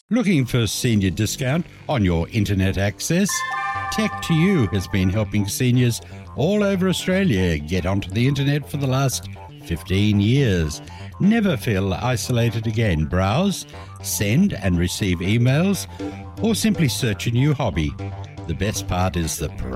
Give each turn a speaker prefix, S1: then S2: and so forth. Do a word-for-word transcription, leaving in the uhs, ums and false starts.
S1: Looking for senior discount on your internet access? Tech to You has been helping seniors all over Australia get onto the internet for the last fifteen years. Never feel isolated again. Browse, send and receive emails, or simply search a new hobby. The best part is the